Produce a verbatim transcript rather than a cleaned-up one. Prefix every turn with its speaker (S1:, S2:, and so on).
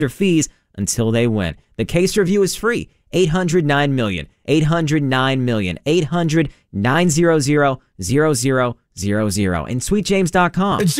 S1: their fees until they win. The case review is free. eight hundred nine million, eight hundred nine million, eight hundred nine hundred, zero zero zero zero zero in sweet james dot com.